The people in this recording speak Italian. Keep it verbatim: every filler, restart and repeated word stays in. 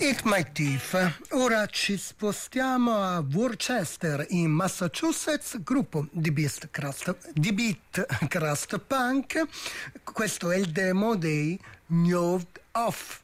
Eat My Teeth. Ora ci spostiamo a Worcester in Massachusetts, gruppo di beat crust, di beat crust punk. Questo è il demo dei Gnawed Off.